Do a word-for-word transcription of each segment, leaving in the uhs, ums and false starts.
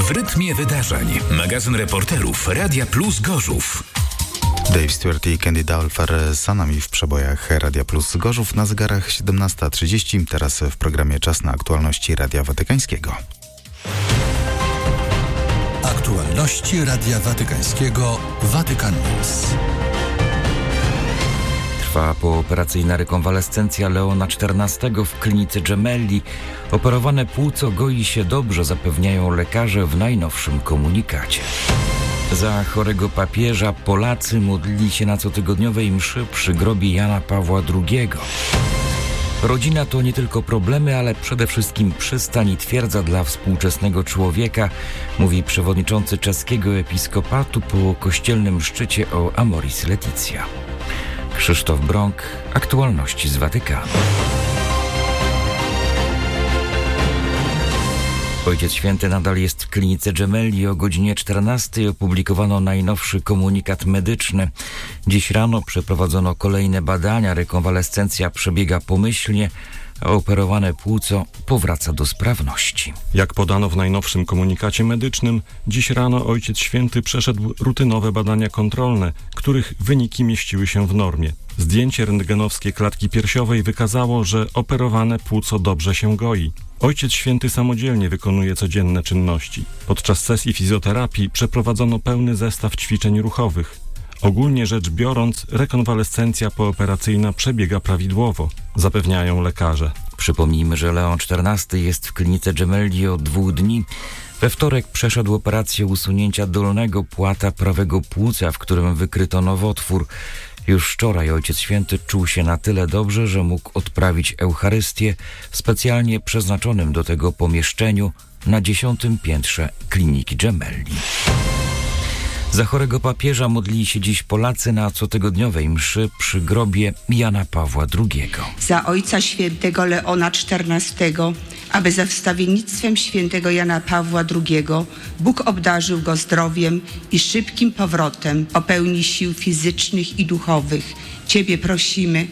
W rytmie wydarzeń. Magazyn reporterów Radia Plus Gorzów. Dave Stewart i Candy Dulfer za nami w przebojach Radia Plus Gorzów na zegarach siedemnasta trzydzieści. Teraz w programie Czas na aktualności Radia Watykańskiego. Aktualności Radia Watykańskiego Vatican News. Trwa pooperacyjna rekonwalescencja Leona czternastego w klinice Gemelli. Operowane płuco goi się dobrze, zapewniają lekarze w najnowszym komunikacie. Za chorego papieża Polacy modlili się na cotygodniowej mszy przy grobie Jana Pawła drugiego. Rodzina to nie tylko problemy, ale przede wszystkim przystań i twierdza dla współczesnego człowieka, mówi przewodniczący czeskiego episkopatu po kościelnym szczycie o Amoris Laetitia. Krzysztof Brąk, aktualności z Watykanu. Ojciec Święty nadal jest w klinice Gemelli. O godzinie czternastej opublikowano najnowszy komunikat medyczny. Dziś rano przeprowadzono kolejne badania. Rekonwalescencja przebiega pomyślnie, a operowane płuco powraca do sprawności. Jak podano w najnowszym komunikacie medycznym, dziś rano Ojciec Święty przeszedł rutynowe badania kontrolne, których wyniki mieściły się w normie. Zdjęcie rentgenowskie klatki piersiowej wykazało, że operowane płuco dobrze się goi. Ojciec Święty samodzielnie wykonuje codzienne czynności. Podczas sesji fizjoterapii przeprowadzono pełny zestaw ćwiczeń ruchowych. Ogólnie rzecz biorąc, rekonwalescencja pooperacyjna przebiega prawidłowo, zapewniają lekarze. Przypomnijmy, że Leon czternasty jest w klinice Gemelli od dwóch dni. We wtorek przeszedł operację usunięcia dolnego płata prawego płuca, w którym wykryto nowotwór. Już wczoraj Ojciec Święty czuł się na tyle dobrze, że mógł odprawić Eucharystię w specjalnie przeznaczonym do tego pomieszczeniu na dziesiątym piętrze kliniki Gemelli. Za chorego papieża modlili się dziś Polacy na cotygodniowej mszy przy grobie Jana Pawła drugiego. Za Ojca Świętego Leona czternastego, aby za wstawiennictwem świętego Jana Pawła drugiego Bóg obdarzył go zdrowiem i szybkim powrotem o pełni sił fizycznych i duchowych. Ciebie prosimy.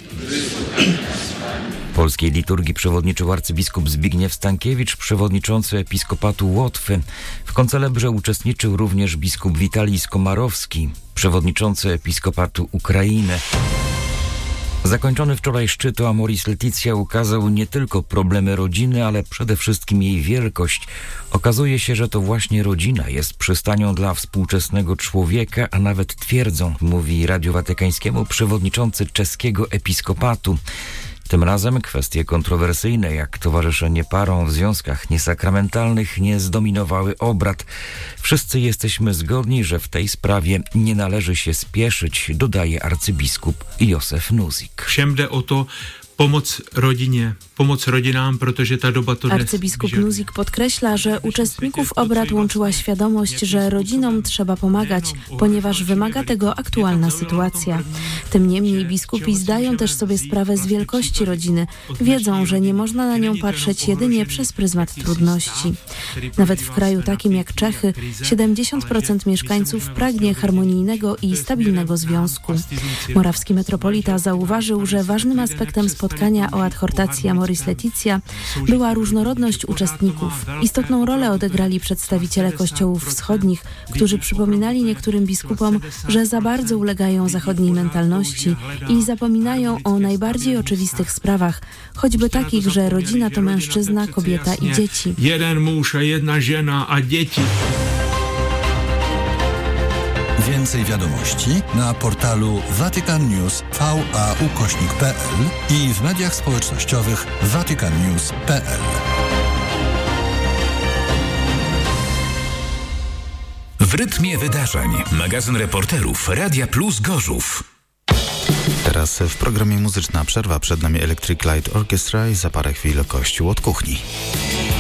Polskiej liturgii przewodniczył arcybiskup Zbigniew Stankiewicz, przewodniczący episkopatu Łotwy. W koncelebrze uczestniczył również biskup Witalij Skomarowski, przewodniczący episkopatu Ukrainy. Zakończony wczoraj szczyt o Amoris Laetitia ukazał nie tylko problemy rodziny, ale przede wszystkim jej wielkość. Okazuje się, że to właśnie rodzina jest przystanią dla współczesnego człowieka, a nawet twierdzą, mówi Radiu Watykańskiemu przewodniczący czeskiego episkopatu. Tym razem kwestie kontrowersyjne, jak towarzyszenie parom w związkach niesakramentalnych, nie zdominowały obrad. Wszyscy jesteśmy zgodni, że w tej sprawie nie należy się spieszyć, dodaje arcybiskup Józef Nuzik. Všem jde o to pomoc rodzinie, pomoc rodinám, protože ta doba to dnes. Arcybiskup Nuzik podkreśla, że uczestników obrad łączyła świadomość, że rodzinom trzeba pomagać, ponieważ wymaga tego aktualna sytuacja. Tym niemniej biskupi zdają też sobie sprawę z wielkości rodziny. Wiedzą, że nie można na nią patrzeć jedynie przez pryzmat trudności. Nawet w kraju takim jak Czechy, siedemdziesiąt procent mieszkańców pragnie harmonijnego i stabilnego związku. Morawski metropolita zauważył, że ważnym aspektem spotkania o adhortacji Amoris Laetitia była różnorodność uczestników. Istotną rolę odegrali przedstawiciele kościołów wschodnich, którzy przypominali niektórym biskupom, że za bardzo ulegają zachodniej mentalności i zapominają o najbardziej oczywistych sprawach, choćby takich, że rodzina to mężczyzna, kobieta i dzieci. Jeden mąż, jedna żona, a dzieci. Więcej wiadomości na portalu vaticannews kropka v a ukośnik kropka p l i w mediach społecznościowych vaticannews kropka p l. W rytmie wydarzeń. Magazyn reporterów Radia Plus Gorzów. Teraz w programie muzyczna przerwa. Przed nami Electric Light Orchestra i za parę chwil Kościół od kuchni.